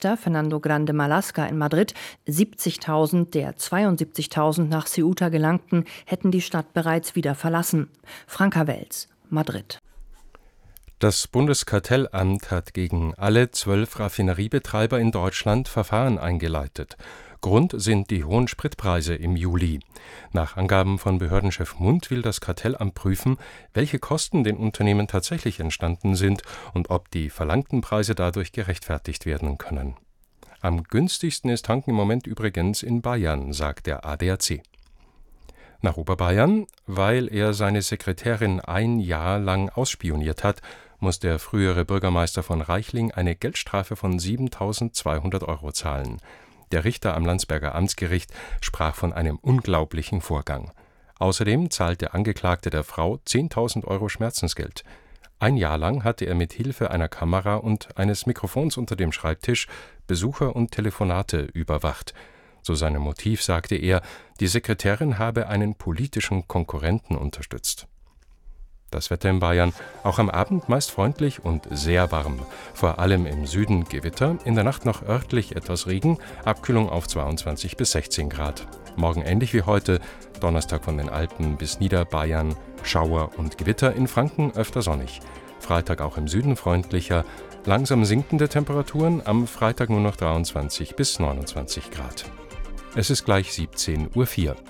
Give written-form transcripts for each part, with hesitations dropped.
Hauptcharakter Fernando Grande Marlaska in Madrid. 70.000 der 72.000 nach Ceuta gelangten, hätten die Stadt bereits wieder verlassen. Franka Welz, Madrid. Das Bundeskartellamt hat gegen alle 12 Raffineriebetreiber in Deutschland Verfahren eingeleitet. Grund sind die hohen Spritpreise im Juli. Nach Angaben von Behördenchef Mundt will das Kartellamt prüfen, welche Kosten den Unternehmen tatsächlich entstanden sind und ob die verlangten Preise dadurch gerechtfertigt werden können. Am günstigsten ist Tanken im Moment übrigens in Bayern, sagt der ADAC. Nach Oberbayern, weil er seine Sekretärin ein Jahr lang ausspioniert hat, muss der frühere Bürgermeister von Reichling eine Geldstrafe von 7.200 € zahlen. Der Richter am Landsberger Amtsgericht sprach von einem unglaublichen Vorgang. Außerdem zahlt der Angeklagte der Frau 10.000 € Schmerzensgeld. Ein Jahr lang hatte er mit Hilfe einer Kamera und eines Mikrofons unter dem Schreibtisch Besucher und Telefonate überwacht. So seinem Motiv sagte er, die Sekretärin habe einen politischen Konkurrenten unterstützt. Das Wetter in Bayern, auch am Abend meist freundlich und sehr warm. Vor allem im Süden Gewitter, in der Nacht noch örtlich etwas Regen, Abkühlung auf 22 bis 16 Grad. Morgen ähnlich wie heute, Donnerstag von den Alpen bis Niederbayern, Schauer und Gewitter, in Franken öfter sonnig. Freitag auch im Süden freundlicher, langsam sinkende Temperaturen, am Freitag nur noch 23 bis 29 Grad. Es ist gleich 17:04 Uhr.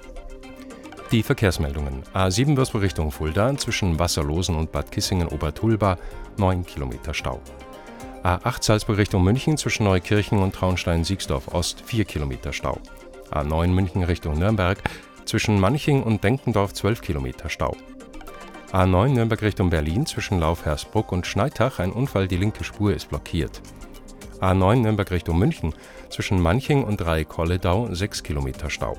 Die Verkehrsmeldungen. A7 Würzburg Richtung Fulda, zwischen Wasserlosen und Bad Kissingen-Obertulba, 9 Kilometer Stau. A8 Salzburg Richtung München, zwischen Neukirchen und Traunstein-Siegsdorf Ost, 4 Kilometer Stau. A9 München Richtung Nürnberg, zwischen Manching und Denkendorf 12 Kilometer Stau. A9 Nürnberg Richtung Berlin, zwischen Lauf-Hersbruck und Schneitach, ein Unfall, die linke Spur ist blockiert. A9 Nürnberg Richtung München, zwischen Manching und Dreieck-Kolledau 6 Kilometer Stau.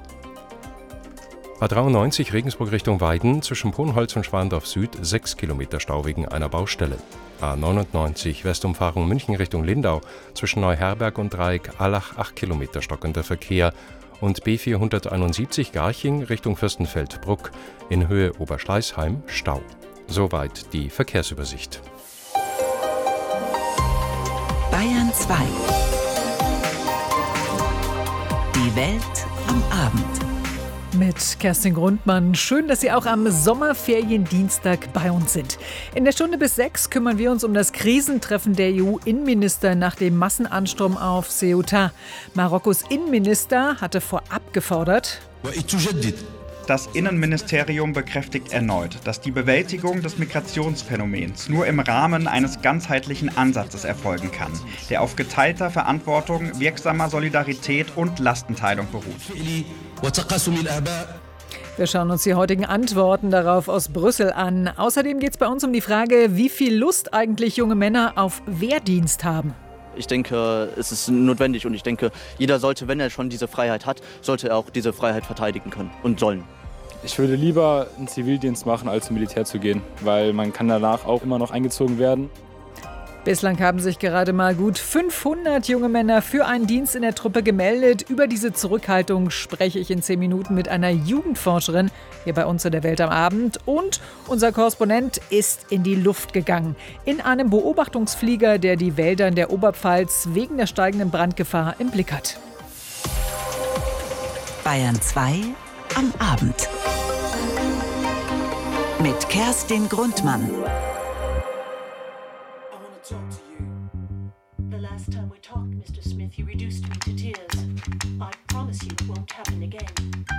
A93 Regensburg Richtung Weiden, zwischen Ponholz und Schwandorf Süd 6 Kilometer Stau wegen einer Baustelle. A99 Westumfahrung München Richtung Lindau, zwischen Neuherberg und Dreieck-Allach 8 Kilometer stockender Verkehr. Und B471 Garching Richtung Fürstenfeldbruck in Höhe Oberschleißheim Stau. Soweit die Verkehrsübersicht. Bayern 2. Die Welt am Abend. Mit Kerstin Grundmann. Schön, dass Sie auch am Sommerferiendienstag bei uns sind. In der Stunde bis 6 kümmern wir uns um das Krisentreffen der EU-Innenminister nach dem Massenansturm auf Ceuta. Marokkos Innenminister hatte vorab gefordert: Das Innenministerium bekräftigt erneut, dass die Bewältigung des Migrationsphänomens nur im Rahmen eines ganzheitlichen Ansatzes erfolgen kann, der auf geteilter Verantwortung, wirksamer Solidarität und Lastenteilung beruht. Wir schauen uns die heutigen Antworten darauf aus Brüssel an. Außerdem geht es bei uns um die Frage, wie viel Lust eigentlich junge Männer auf Wehrdienst haben. Ich denke, es ist notwendig und ich denke, jeder sollte, wenn er schon diese Freiheit hat, sollte er auch diese Freiheit verteidigen können und sollen. Ich würde lieber einen Zivildienst machen, als zum Militär zu gehen, weil man kann danach auch immer noch eingezogen werden. Bislang haben sich gerade mal gut 500 junge Männer für einen Dienst in der Truppe gemeldet. Über diese Zurückhaltung spreche ich in 10 Minuten mit einer Jugendforscherin hier bei uns in der Welt am Abend. Und unser Korrespondent ist in die Luft gegangen. In einem Beobachtungsflieger, der die Wälder in der Oberpfalz wegen der steigenden Brandgefahr im Blick hat. Bayern 2 am Abend. Mit Kerstin Grundmann. Talk to you. The last time we talked, Mr. Smith, you reduced me to tears. I promise you it won't happen again.